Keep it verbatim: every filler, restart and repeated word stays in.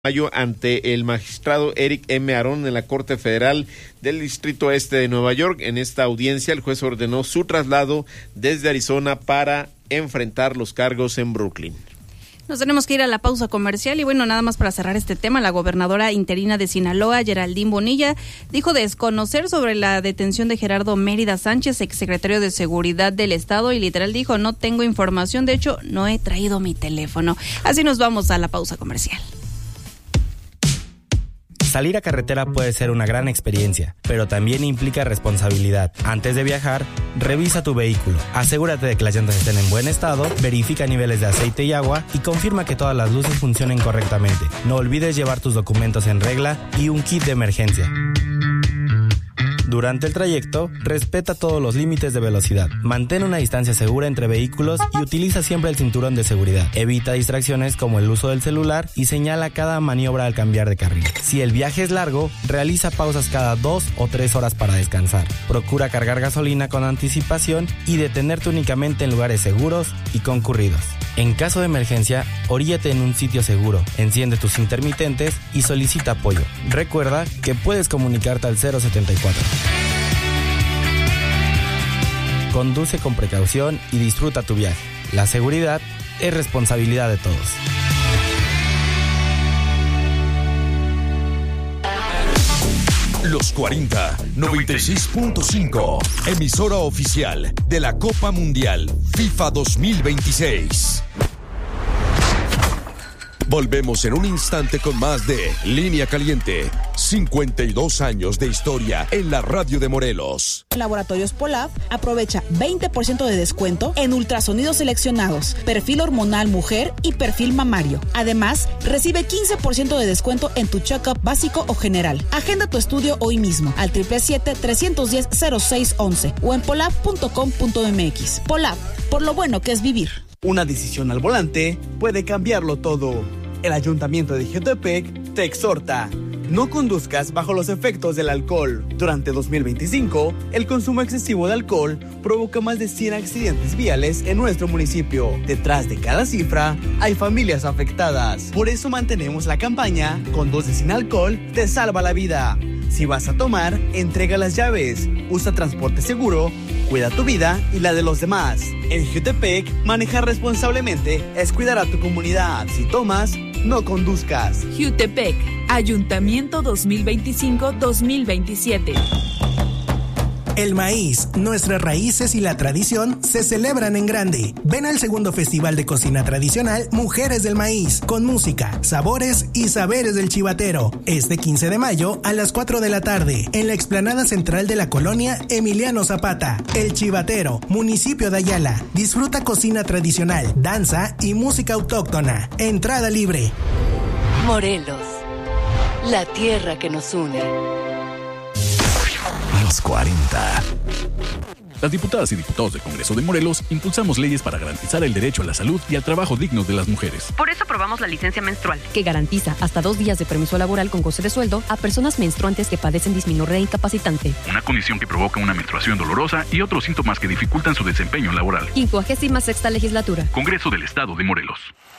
Mayo ante el magistrado Eric M. Arón en la Corte Federal del Distrito Este de Nueva York. En esta audiencia, el juez ordenó su traslado desde Arizona para enfrentar los cargos en Brooklyn. Nos tenemos que ir a la pausa comercial y bueno, nada más para cerrar este tema, la gobernadora interina de Sinaloa, Geraldine Bonilla, dijo desconocer sobre la detención de Gerardo Mérida Sánchez, exsecretario de Seguridad del Estado, y literal dijo, no tengo información, de hecho, no he traído mi teléfono. Así nos vamos a la pausa comercial. Salir a carretera puede ser una gran experiencia, pero también implica responsabilidad. Antes de viajar, revisa tu vehículo, asegúrate de que las llantas estén en buen estado, verifica niveles de aceite y agua y confirma que todas las luces funcionen correctamente. No olvides llevar tus documentos en regla y un kit de emergencia. Durante el trayecto, respeta todos los límites de velocidad. Mantén una distancia segura entre vehículos y utiliza siempre el cinturón de seguridad. Evita distracciones como el uso del celular y señala cada maniobra al cambiar de carril. Si el viaje es largo, realiza pausas cada dos o tres horas para descansar. Procura cargar gasolina con anticipación y detenerte únicamente en lugares seguros y concurridos. En caso de emergencia, oríllate en un sitio seguro, enciende tus intermitentes y solicita apoyo. Recuerda que puedes comunicarte al cero setenta y cuatro. Conduce con precaución y disfruta tu viaje. La seguridad es responsabilidad de todos. Los cuarenta, noventa y seis punto cinco, emisora oficial de la Copa Mundial FIFA dos mil veintiséis. Volvemos en un instante con más de Línea Caliente. cincuenta y dos años de historia en la radio de Morelos. Laboratorios Polab aprovecha veinte por ciento de descuento en ultrasonidos seleccionados, perfil hormonal mujer y perfil mamario. Además, recibe quince por ciento de descuento en tu check-up básico o general. Agenda tu estudio hoy mismo al siete siete siete, tres uno cero, cero seis once o en polab punto com punto mx. Polab, por lo bueno que es vivir. Una decisión al volante puede cambiarlo todo. El Ayuntamiento de Jutepec te exhorta. No conduzcas bajo los efectos del alcohol. Durante dos mil veinticinco, el consumo excesivo de alcohol provoca más de cien accidentes viales en nuestro municipio. Detrás de cada cifra, hay familias afectadas. Por eso mantenemos la campaña Conduce sin alcohol, te salva la vida. Si vas a tomar, entrega las llaves, usa transporte seguro, cuida tu vida y la de los demás. En Jutepec, manejar responsablemente es cuidar a tu comunidad. Si tomas, no conduzcas. Jutepec, Ayuntamiento dos mil veinticinco dos mil veintisiete. El maíz, nuestras raíces y la tradición se celebran en grande. Ven al segundo Festival de Cocina Tradicional Mujeres del Maíz, con música, sabores y saberes del chivatero. Este quince de mayo a las cuatro de la tarde, en la explanada central de la colonia Emiliano Zapata. El Chivatero, municipio de Ayala. Disfruta cocina tradicional, danza y música autóctona. Entrada libre. Morelos, la tierra que nos une. Los cuarenta. Las diputadas y diputados del Congreso de Morelos impulsamos leyes para garantizar el derecho a la salud y al trabajo digno de las mujeres. Por eso aprobamos la licencia menstrual, que garantiza hasta dos días de permiso laboral con goce de sueldo a personas menstruantes que padecen dismenorrea incapacitante. Una condición que provoca una menstruación dolorosa y otros síntomas que dificultan su desempeño laboral. quincuagésima sexta legislatura. Congreso del Estado de Morelos.